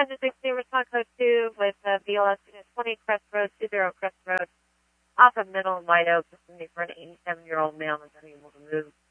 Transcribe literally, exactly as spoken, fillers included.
Kansas City Response Code two with uh, B L S twenty Crest Road, two zero Crest Road, off of Middle and White Oak, for an eighty-seven-year-old male that's unable to move.